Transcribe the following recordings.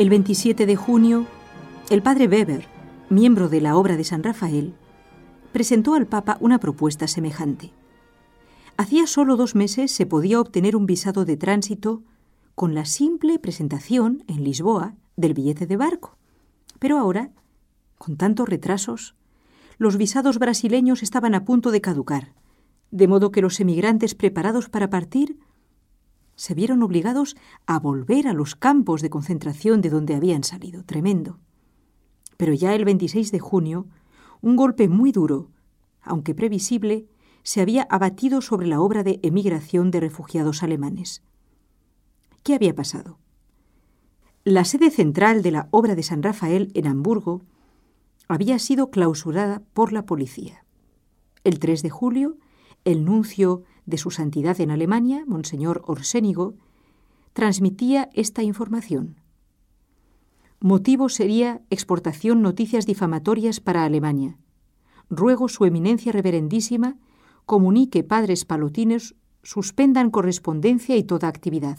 El 27 de junio, el padre Weber, miembro de la Obra de San Rafael, presentó al Papa una propuesta semejante. Hacía solo 2 meses se podía obtener un visado de tránsito con la simple presentación en Lisboa del billete de barco. Pero ahora, con tantos retrasos, los visados brasileños estaban a punto de caducar, de modo que los emigrantes preparados para partir se vieron obligados a volver a los campos de concentración de donde habían salido. Tremendo. Pero ya el 26 de junio, un golpe muy duro, aunque previsible, se había abatido sobre la obra de emigración de refugiados alemanes. ¿Qué había pasado? La sede central de la Obra de San Rafael en Hamburgo había sido clausurada por la policía. El 3 de julio, el nuncio de su santidad en Alemania, Monseñor Orsénigo, transmitía esta información. Motivo sería exportación noticias difamatorias para Alemania. Ruego su eminencia reverendísima comunique padres palutinos suspendan correspondencia y toda actividad.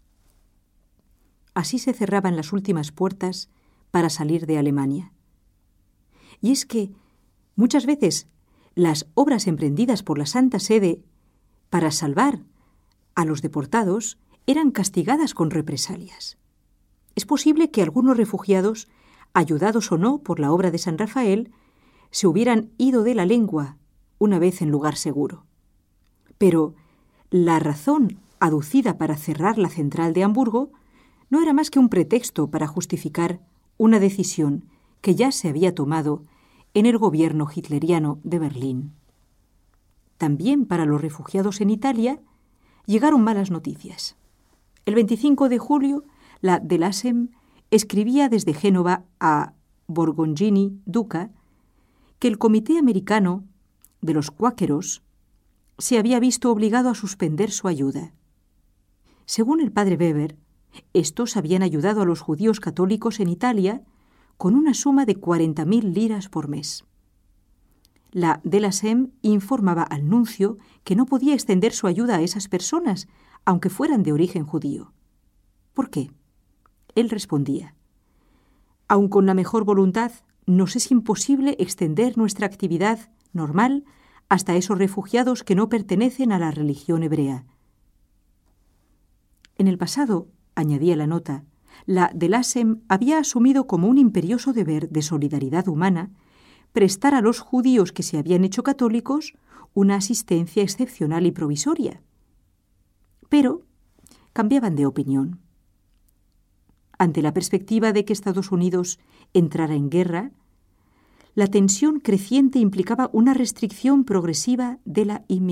Así se cerraban las últimas puertas para salir de Alemania. Y es que muchas veces las obras emprendidas por la Santa Sede para salvar a los deportados eran castigadas con represalias. Es posible que algunos refugiados, ayudados o no por la obra de San Rafael, se hubieran ido de la lengua una vez en lugar seguro. Pero la razón aducida para cerrar la central de Hamburgo no era más que un pretexto para justificar una decisión que ya se había tomado en el gobierno hitleriano de Berlín. También para los refugiados en Italia llegaron malas noticias. El 25 de julio, la Delasem escribía desde Génova a Borgognini Duca que el Comité Americano de los Cuáqueros se había visto obligado a suspender su ayuda. Según el padre Weber, estos habían ayudado a los judíos católicos en Italia con una suma de 40.000 liras por mes. La Delasem informaba al nuncio que no podía extender su ayuda a esas personas, aunque fueran de origen judío. ¿Por qué? Él respondía: aun con la mejor voluntad, nos es imposible extender nuestra actividad normal hasta esos refugiados que no pertenecen a la religión hebrea. En el pasado, añadía la nota, la Delasem había asumido como un imperioso deber de solidaridad humana prestar a los judíos que se habían hecho católicos una asistencia excepcional y provisoria. Pero cambiaban de opinión. Ante la perspectiva de que Estados Unidos entrara en guerra, la tensión creciente implicaba una restricción progresiva de la inmigración.